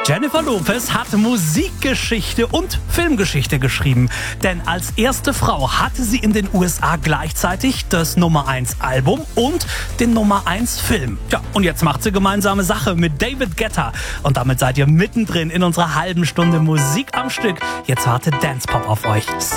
Jennifer Lopez hat Musikgeschichte und Filmgeschichte geschrieben. Denn als erste Frau hatte sie in den USA gleichzeitig das Nummer 1 Album und den Nummer 1 Film. Ja, und jetzt macht sie gemeinsame Sache mit David Guetta. Und damit seid ihr mittendrin in unserer halben Stunde Musik am Stück. Jetzt wartet Dance Pop auf euch.